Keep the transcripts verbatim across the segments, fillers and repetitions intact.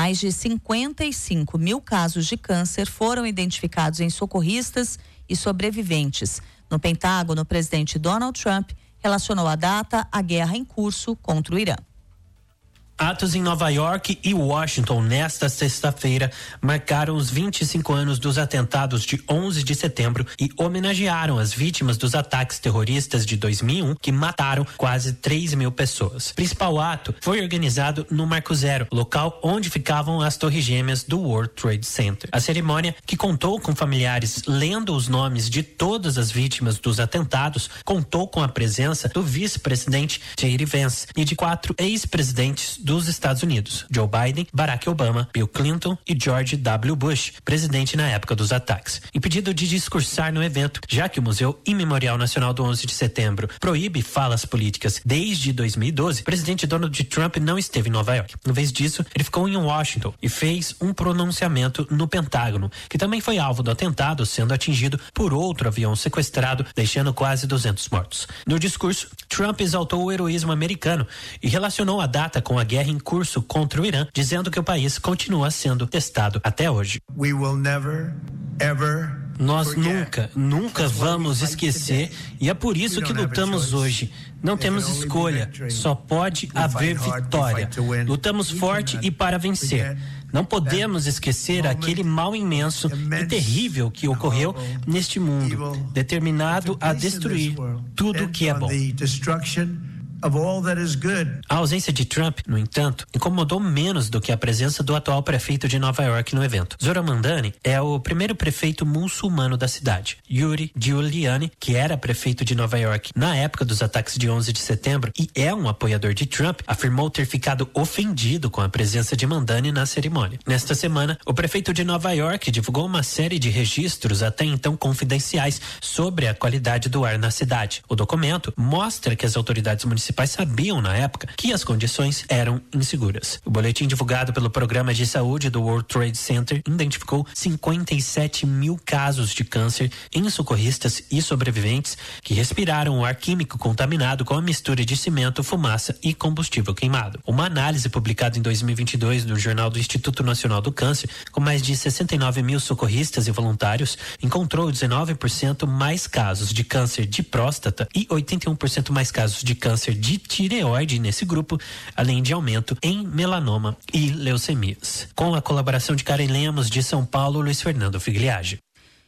Mais de cinquenta e cinco mil casos de câncer foram identificados em socorristas e sobreviventes. No Pentágono, o presidente Donald Trump relacionou a data à guerra em curso contra o Irã. Atos em Nova York e Washington nesta sexta-feira marcaram os vinte e cinco anos dos atentados de onze de setembro e homenagearam as vítimas dos ataques terroristas de dois mil e um que mataram quase três mil pessoas. O principal ato foi organizado no Marco Zero, local onde ficavam as torres gêmeas do World Trade Center. A cerimônia, que contou com familiares lendo os nomes de todas as vítimas dos atentados, contou com a presença do vice-presidente J D Vance e de quatro ex-presidentes dos Estados Unidos: Joe Biden, Barack Obama, Bill Clinton e George W. Bush, presidente na época dos ataques. Impedido de discursar no evento, já que o Museu e Memorial Nacional do onze de setembro proíbe falas políticas desde dois mil e doze, o presidente Donald Trump não esteve em Nova York. Em vez disso, ele ficou em Washington e fez um pronunciamento no Pentágono, que também foi alvo do atentado, sendo atingido por outro avião sequestrado, deixando quase duzentos mortos. No discurso, Trump exaltou o heroísmo americano e relacionou a data com a guerra em curso contra o Irã, dizendo que o país continua sendo testado até hoje. We will never, ever Nós nunca, nunca vamos esquecer, e é por isso que lutamos hoje. Não temos escolha, só pode haver vitória. Lutamos forte e para vencer. Não podemos esquecer aquele mal imenso e terrível que ocorreu neste mundo, determinado a destruir tudo que é bom. A ausência de Trump, no entanto, incomodou menos do que a presença do atual prefeito de Nova York no evento. Zohran Mamdani é o primeiro prefeito muçulmano da cidade. Rudy Giuliani, que era prefeito de Nova York na época dos ataques de onze de setembro e é um apoiador de Trump, afirmou ter ficado ofendido com a presença de Mamdani na cerimônia. Nesta semana, o prefeito de Nova York divulgou uma série de registros até então confidenciais sobre a qualidade do ar na cidade. O documento mostra que as autoridades municipais sabiam na época que as condições eram inseguras. O boletim divulgado pelo Programa de Saúde do World Trade Center identificou cinquenta e sete mil casos de câncer em socorristas e sobreviventes que respiraram o ar químico contaminado com a mistura de cimento, fumaça e combustível queimado. Uma análise publicada em dois mil e vinte e dois no Jornal do Instituto Nacional do Câncer, com mais de sessenta e nove mil socorristas e voluntários, encontrou dezenove por cento mais casos de câncer de próstata e oitenta e um por cento mais casos de câncer de tireoide nesse grupo, além de aumento em melanoma e leucemias. Com a colaboração de Karen Lemos, de São Paulo, Luiz Fernando Figliage.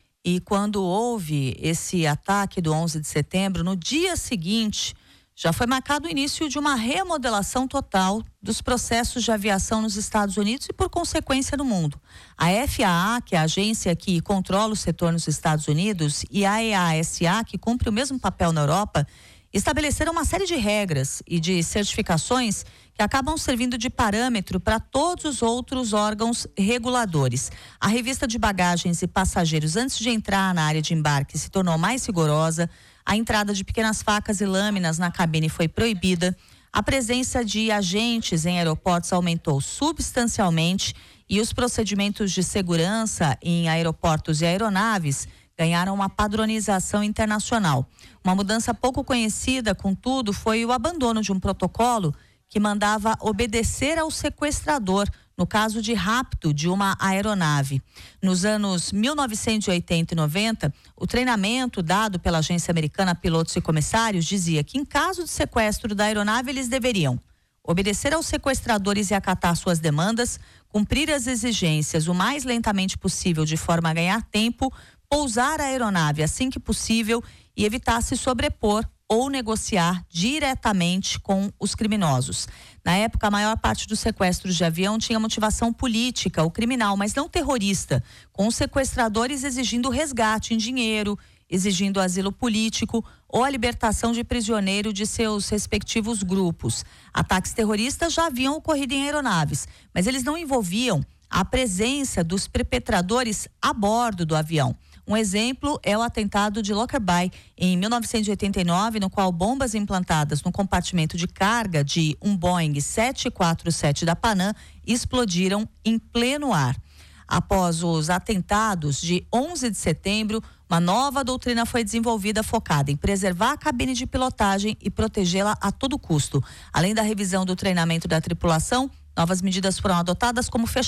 E quando houve esse ataque do onze de setembro, no dia seguinte, já foi marcado o início de uma remodelação total dos processos de aviação nos Estados Unidos e, por consequência, no mundo. A F A A, que é a agência que controla o setor nos Estados Unidos, e a E A S A, que cumpre o mesmo papel na Europa, estabeleceram uma série de regras e de certificações que acabam servindo de parâmetro para todos os outros órgãos reguladores. A revista de bagagens e passageiros, antes de entrar na área de embarque, se tornou mais rigorosa. A entrada de pequenas facas e lâminas na cabine foi proibida. A presença de agentes em aeroportos aumentou substancialmente e os procedimentos de segurança em aeroportos e aeronaves ganharam uma padronização internacional. Uma mudança pouco conhecida, contudo, foi o abandono de um protocolo que mandava obedecer ao sequestrador no caso de rapto de uma aeronave. Nos anos mil novecentos e oitenta e noventa, o treinamento dado pela agência americana a pilotos e comissários dizia que, em caso de sequestro da aeronave, eles deveriam obedecer aos sequestradores e acatar suas demandas, cumprir as exigências o mais lentamente possível de forma a ganhar tempo, pousar a aeronave assim que possível e evitar se sobrepor ou negociar diretamente com os criminosos. Na época, a maior parte dos sequestros de avião tinha motivação política ou criminal, mas não terrorista, com os sequestradores exigindo resgate em dinheiro, exigindo asilo político ou a libertação de prisioneiro de seus respectivos grupos. Ataques terroristas já haviam ocorrido em aeronaves, mas eles não envolviam a presença dos perpetradores a bordo do avião. Um exemplo é o atentado de Lockerbie em mil novecentos e oitenta e nove, no qual bombas implantadas no compartimento de carga de um Boeing sete quatro sete da Panam explodiram em pleno ar. Após os atentados de onze de setembro, uma nova doutrina foi desenvolvida focada em preservar a cabine de pilotagem e protegê-la a todo custo. Além da revisão do treinamento da tripulação, novas medidas foram adotadas como fechamento